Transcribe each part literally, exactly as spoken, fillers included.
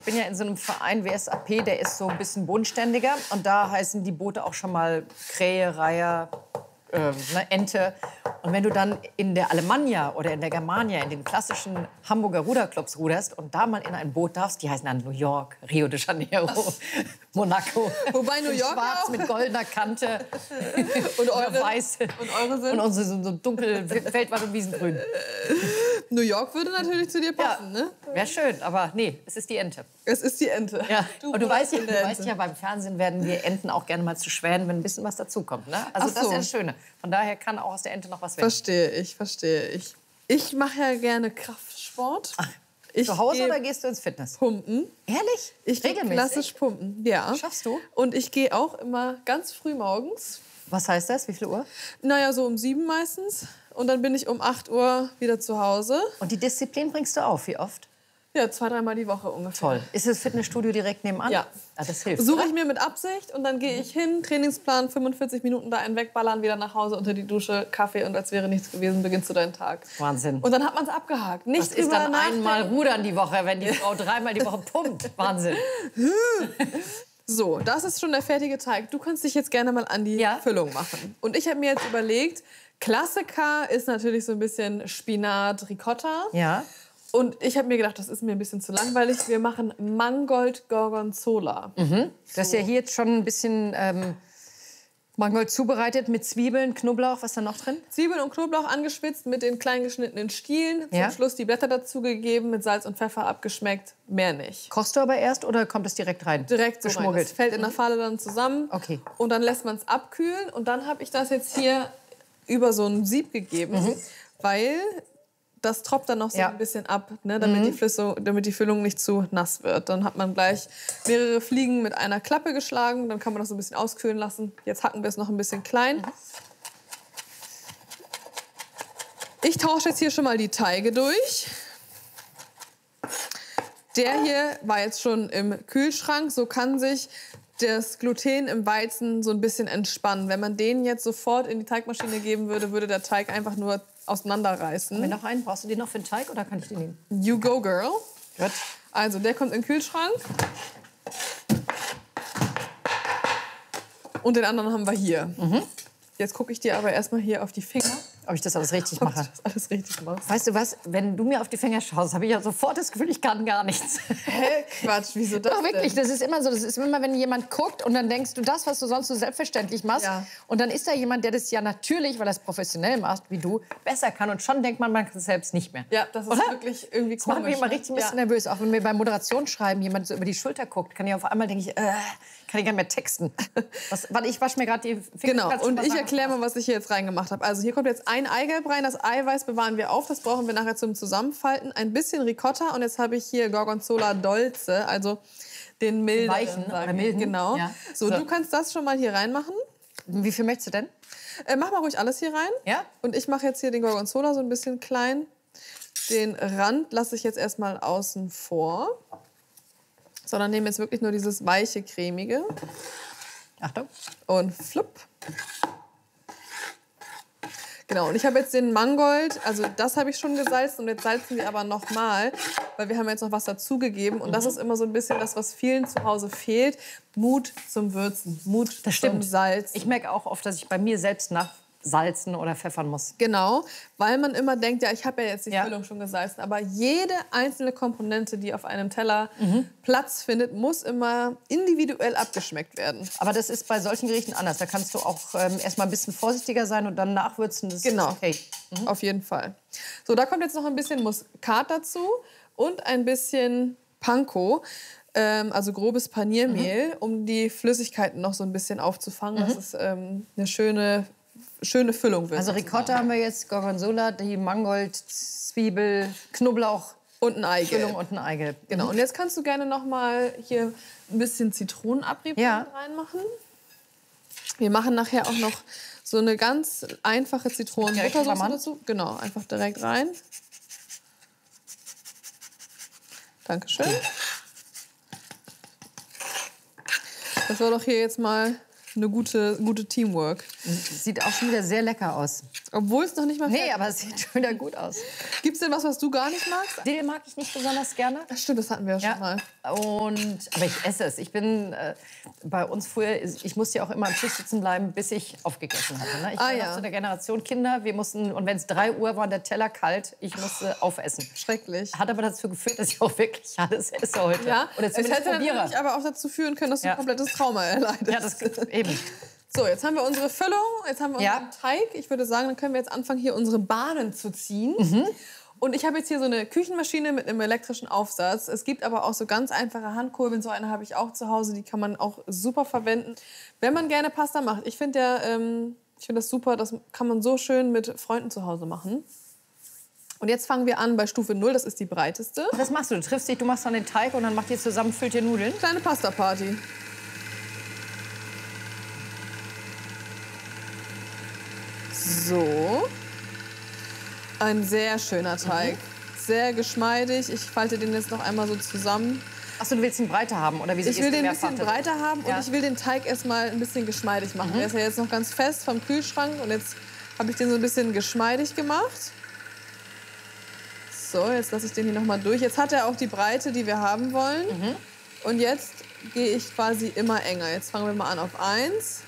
Ich bin ja in so einem Verein W S A P, der ist so ein bisschen bodenständiger. Und da heißen die Boote auch schon mal Krähe, Reiher, äh, ne, Ente. Und wenn du dann in der Alemannia oder in der Germania, in den klassischen Hamburger Ruderclubs ruderst und da mal in ein Boot darfst, die heißen dann New York, Rio de Janeiro, Monaco. Wobei New York schwarz auch. mit goldener Kante Und eure, weiß. und eure sind? Und unsere sind so dunkel, Feldwald und Wiesengrün. New York würde natürlich zu dir passen, Ja, ne? wäre schön, aber nee, es ist die Ente. Es ist die Ente. Ja. Du, und du weißt, ja, in du der weißt Ente. ja, beim Fernsehen werden wir Enten auch gerne mal zu Schwänen, wenn ein bisschen was dazukommt. Ne? Also Ach das ist so. ja das Schöne. Von daher kann auch aus der Ente noch was werden. Verstehe ich, verstehe ich. Ich mache ja gerne Kraftsport. Ich Zu Hause geh oder gehst du ins Fitness? pumpen. Ehrlich? Ich gehe Regelmäßig? klassisch pumpen, ja. Schaffst du? Und ich gehe auch immer ganz früh morgens. Was heißt das? Wie viel Uhr? Naja, so um sieben meistens. Und dann bin ich um acht Uhr wieder zu Hause. Und die Disziplin bringst du auf. Wie oft? Ja, zwei, dreimal die Woche ungefähr. Toll. Ist das Fitnessstudio direkt nebenan? Ja. Ah, das hilft. Suche oder? ich mir mit Absicht und dann gehe ich hin, Trainingsplan, fünfundvierzig Minuten da einen wegballern, wieder nach Hause unter die Dusche, Kaffee und als wäre nichts gewesen, beginnst du deinen Tag. Wahnsinn. Und dann hat man es abgehakt. Nicht Das ist drüber dann nachdenken. einmal Rudern die Woche, wenn die Frau dreimal die Woche pumpt. Wahnsinn. So, das ist schon der fertige Teig. Du kannst dich jetzt gerne mal an die Ja. Füllung machen. Und ich habe mir jetzt überlegt, Klassiker ist natürlich so ein bisschen Spinat, Ricotta. Ja. Und ich habe mir gedacht, das ist mir ein bisschen zu langweilig. Wir machen Mangold Gorgonzola. Das ist ja hier jetzt schon ein bisschen ähm, Mangold zubereitet mit Zwiebeln, Knoblauch. Was ist da noch drin? Zwiebeln und Knoblauch angeschwitzt mit den klein geschnittenen Stielen. Ja. Zum Schluss die Blätter dazugegeben, mit Salz und Pfeffer abgeschmeckt. Mehr nicht. Kochst du aber erst oder kommt es direkt rein? Direkt so rein. geschmuggelt. Das fällt in der Falle dann zusammen. Okay. Und dann lässt man es abkühlen. Und dann habe ich das jetzt hier über so ein Sieb gegeben, weil das tropft dann noch so Ja. ein bisschen ab, ne, damit, die Flüssung, damit die Füllung nicht zu nass wird. Dann hat man gleich mehrere Fliegen mit einer Klappe geschlagen. Dann kann man das so ein bisschen auskühlen lassen. Jetzt hacken wir es noch ein bisschen klein. Ich tausche jetzt hier schon mal die Teige durch. Der hier war jetzt schon im Kühlschrank. So kann sich das Gluten im Weizen so ein bisschen entspannen. Wenn man den jetzt sofort in die Teigmaschine geben würde, würde der Teig einfach nur auseinanderreißen. Haben wir noch einen? Brauchst du den noch für den Teig oder kann ich den nehmen? You go, girl. Gut. Also, der kommt in den Kühlschrank. Und den anderen haben wir hier. Jetzt gucke ich dir aber erstmal hier auf die Finger, Ob ich das alles richtig ob du mache? das alles richtig machst. Weißt du was? Wenn du mir auf die Finger schaust, habe ich ja sofort das Gefühl, ich kann gar nichts. Hä? Quatsch, wieso das Doch, wirklich, denn? das ist immer so. Das ist immer, wenn jemand guckt und dann denkst du, das, was du sonst so selbstverständlich machst. Ja. Und dann ist da jemand, der das ja natürlich, weil er es professionell macht, wie du, besser kann. Und schon denkt man, man kann es selbst nicht mehr. Ja, das ist Oder? wirklich irgendwie Das komisch. macht mich immer richtig ein bisschen ja. nervös. Auch wenn mir beim Moderationsschreiben jemand so über die Schulter guckt, kann ich auf einmal denke ich, äh, kann ich gar nicht mehr texten. Was, warte, ich wasche mir gerade die Finger. Genau, Kannst du und was ich sagen? erkläre mal, was ich hier jetzt reingemacht habe. Also hier kommt jetzt ein Eigelb rein, das Eiweiß bewahren wir auf, das brauchen wir nachher zum Zusammenfalten. Ein bisschen Ricotta und jetzt habe ich hier Gorgonzola Dolce, also den milden. weichen oder milden, Genau. ja. So, So. du kannst das schon mal hier reinmachen. Wie viel möchtest du denn? Äh, mach mal ruhig alles hier rein. Ja? Und ich mache jetzt hier den Gorgonzola so ein bisschen klein. Den Rand lasse ich jetzt erstmal außen vor. Sondern nehme jetzt wirklich nur dieses weiche, cremige. Achtung. Und flupp. Genau, und ich habe jetzt den Mangold, also das habe ich schon gesalzen und jetzt salzen wir aber nochmal, weil wir haben jetzt noch was dazugegeben. Und Mhm. das ist immer so ein bisschen das, was vielen zu Hause fehlt. Mut zum Würzen, Mut Das zum stimmt. Salz. Ich merke auch oft, dass ich bei mir selbst nachsalzen oder pfeffern muss. Genau, weil man immer denkt, ja, ich habe ja jetzt die Ja. Füllung schon gesalzen. Aber jede einzelne Komponente, die auf einem Teller Mhm. Platz findet, muss immer individuell abgeschmeckt werden. Aber das ist bei solchen Gerichten anders. Da kannst du auch ähm, erstmal ein bisschen vorsichtiger sein und dann nachwürzen. Das Genau, ist okay. auf jeden Fall. So, da kommt jetzt noch ein bisschen Muskat dazu und ein bisschen Panko, ähm, also grobes Paniermehl, Mhm. um die Flüssigkeiten noch so ein bisschen aufzufangen, dass es ähm, eine schöne, schöne Füllung wird. Also Ricotta haben wir jetzt, Gorgonzola, die Mangold, Zwiebel, Knoblauch, und ein Eigelb. Füllung und ein Eigelb. Genau, und jetzt kannst du gerne noch mal hier ein bisschen Zitronenabrieb Ja. reinmachen. Wir machen nachher auch noch so eine ganz einfache Direkt Zitronenbuttersoße übermachen? dazu. Genau, einfach direkt rein. Dankeschön. Das war doch hier jetzt mal eine gute, gute Teamwork. Sieht auch schon wieder sehr lecker aus. Obwohl es noch nicht mal Nee, fertig aber es sieht schon wieder gut aus. ist. Gibt's denn was, was du gar nicht magst? Dill mag ich nicht besonders gerne. Das stimmt, das hatten wir ja schon Ja. mal. Und, aber ich esse es. Ich bin äh, bei uns früher, ich musste ja auch immer am Tisch sitzen bleiben, bis ich aufgegessen hatte. Ne? Ich Ah, war ja. noch zu der Generation Kinder. Wir mussten, und wenn es drei Uhr war, der Teller kalt, ich musste aufessen. Schrecklich. Hat aber dazu geführt, dass ich auch wirklich alles esse heute. Ja, Oder es zumindest hätte probiere. natürlich aber auch dazu führen können, dass du Ja. ein komplettes Trauma erleidest. Ja, das eben. So, jetzt haben wir unsere Füllung, jetzt haben wir Ja. unseren Teig. Ich würde sagen, dann können wir jetzt anfangen, hier unsere Bahnen zu ziehen. Mhm. Und ich habe jetzt hier so eine Küchenmaschine mit einem elektrischen Aufsatz. Es gibt aber auch so ganz einfache Handkurbeln. So eine habe ich auch zu Hause. Die kann man auch super verwenden, wenn man gerne Pasta macht. Ich finde ja, ähm, ich finde das super. Das kann man so schön mit Freunden zu Hause machen. Und jetzt fangen wir an bei Stufe null. Das ist die breiteste. Was machst du? Du triffst dich, du machst dann den Teig und dann macht ihr zusammen, füllt ihr Nudeln? Kleine Pasta-Party. So. Ein sehr schöner Teig. Sehr geschmeidig. Ich falte den jetzt noch einmal so zusammen. Achso, du willst ihn breiter haben? Oder wie Ich will den ein bisschen breiter haben Ja. und ich will den Teig erstmal ein bisschen geschmeidig machen. Der ist ja jetzt noch ganz fest vom Kühlschrank und jetzt habe ich den so ein bisschen geschmeidig gemacht. So, jetzt lasse ich den hier noch mal durch. Jetzt hat er auch die Breite, die wir haben wollen. Und jetzt gehe ich quasi immer enger. Jetzt fangen wir mal an auf eins.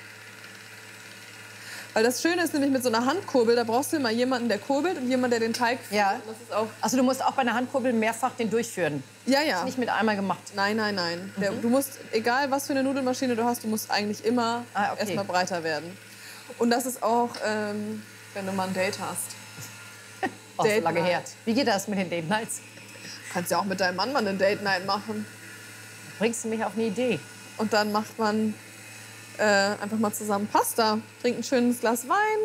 Weil das Schöne ist nämlich mit so einer Handkurbel, da brauchst du immer jemanden, der kurbelt und jemanden, der den Teig führt. Ja. Und das ist auch Also du musst auch bei einer Handkurbel mehrfach den durchführen. ja, ja. Nicht mit einmal gemacht. Nein, nein, nein. Der, du musst, egal was für eine Nudelmaschine du hast, du musst eigentlich immer Ah, okay. erstmal breiter werden. Und das ist auch, ähm, wenn du mal ein Date hast. Auch so Date lange Night. her. Wie geht das mit den Date Nights? Kannst ja auch mit deinem Mann mal eine Date Night machen. Bringst du mich auf eine Idee? Und dann macht man äh, einfach mal zusammen Pasta. Trinkt ein schönes Glas Wein.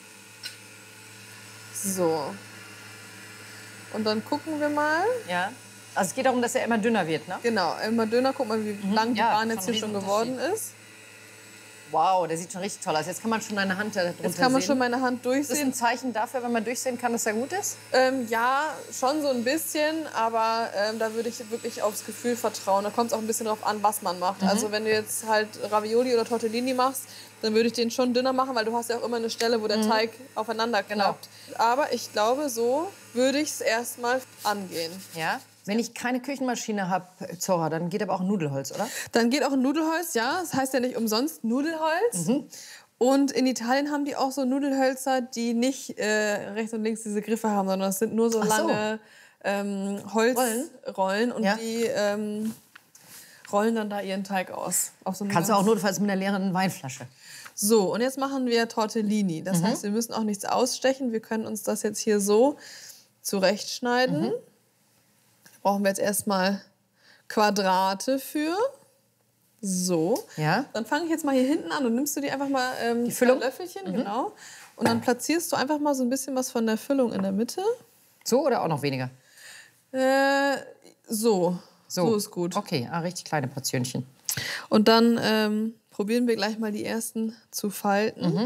So. Und dann gucken wir mal. Ja. Also es geht darum, dass er immer dünner wird, ne? Genau, immer dünner. Guck mal, wie lang die Ja, Bahn schon jetzt ein hier schon Riesenunterschied. geworden ist. Wow, der sieht schon richtig toll aus. Jetzt kann man schon deine Hand darunter Jetzt kann man sehen. schon meine Hand Das ist durchsehen. ein Zeichen dafür, wenn man durchsehen kann, dass er gut ist? Ähm, ja, schon so ein bisschen, aber ähm, da würde ich wirklich aufs Gefühl vertrauen. Da kommt es auch ein bisschen drauf an, was man macht. Also wenn du jetzt halt Ravioli oder Tortellini machst, dann würde ich den schon dünner machen, weil du hast ja auch immer eine Stelle, wo der Teig aufeinander klappt. Aber ich glaube, so würde ich es erstmal angehen. Ja. Wenn ich keine Küchenmaschine habe, Zora, dann geht aber auch ein Nudelholz, oder? Dann geht auch ein Nudelholz, ja. Das heißt ja nicht umsonst Nudelholz. Und in Italien haben die auch so Nudelhölzer, die nicht äh, rechts und links diese Griffe haben, sondern das sind nur so Ach so. lange ähm, Holzrollen. Und Ja. die ähm, rollen dann da ihren Teig aus. Auf so eine Kannst du auch ganz- notfalls mit einer leeren Weinflasche. So, und jetzt machen wir Tortellini. Das heißt, wir müssen auch nichts ausstechen. Wir können uns das jetzt hier so zurechtschneiden. Brauchen wir jetzt erstmal Quadrate für. So. Ja. Dann fange ich jetzt mal hier hinten an und nimmst du dir einfach mal ähm, Die Füllung? zwei Löffelchen, genau. Und dann platzierst du einfach mal so ein bisschen was von der Füllung in der Mitte. So oder auch noch weniger? Äh, so. so. ist gut. Okay, ah, richtig kleine Portionchen. Und dann ähm, probieren wir gleich mal die ersten zu falten.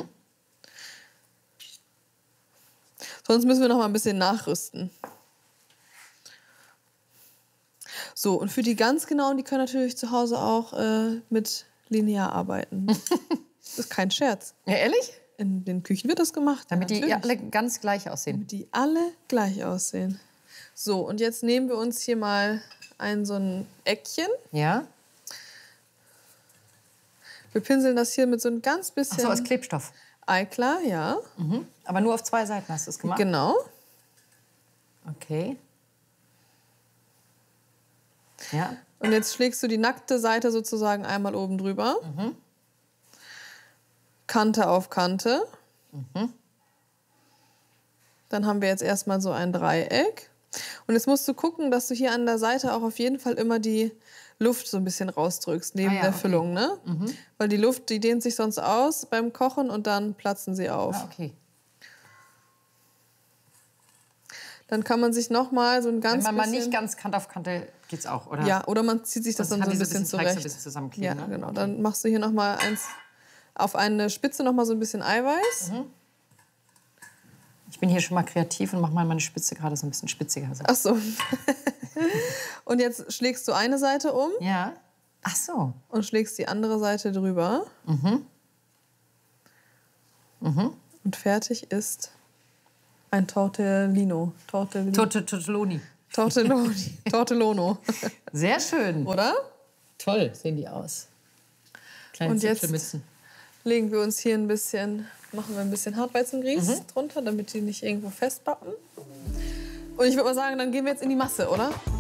Sonst müssen wir noch mal ein bisschen nachrüsten. So, und für die ganz genauen, die können natürlich zu Hause auch äh, mit Linear arbeiten. Das ist kein Scherz. Ja, ehrlich? In den Küchen wird das gemacht. Damit die natürlich. ja, alle ganz gleich aussehen. Damit die alle gleich aussehen. So, und jetzt nehmen wir uns hier mal ein so ein Eckchen. Ja? Wir pinseln das hier mit so ein ganz Ach bisschen so, als Klebstoff. Eiklar, ja. Mhm. Aber nur auf zwei Seiten hast du es gemacht? Genau. Okay. Ja. Und jetzt schlägst du die nackte Seite sozusagen einmal oben drüber. Kante auf Kante. Dann haben wir jetzt erstmal so ein Dreieck. Und jetzt musst du gucken, dass du hier an der Seite auch auf jeden Fall immer die Luft so ein bisschen rausdrückst, neben Ah ja, der okay. Füllung. Ne? Weil die Luft, die dehnt sich sonst aus beim Kochen und dann platzen sie auf. Ah, okay. Dann kann man sich noch mal so ein Wenn ganz man mal bisschen... nicht ganz Kant auf Kante geht's auch, oder? Ja, oder man zieht sich das Sonst dann so kann ein diese bisschen Teig so ein zurecht. bisschen zusammenkleben, Ja, ne? genau. Dann machst du hier noch mal eins auf eine Spitze noch mal so ein bisschen Eiweiß. Ich bin hier schon mal kreativ und mache mal meine Spitze gerade so ein bisschen spitziger. So. Ach so. Und jetzt schlägst du eine Seite um Ja. Ach so. und schlägst die andere Seite drüber. Und fertig ist ein Tortellino. Tortellini. Torte- Tortelloni. Tortelloni. Tortellono. Sehr schön. Oder? Toll sehen die aus. Kleine Und jetzt Zipfelmützen. legen wir uns hier ein bisschen, machen wir ein bisschen Hartweizengrieß Mhm. drunter, damit die nicht irgendwo festbappen. Und ich würde mal sagen, dann gehen wir jetzt in die Masse, oder?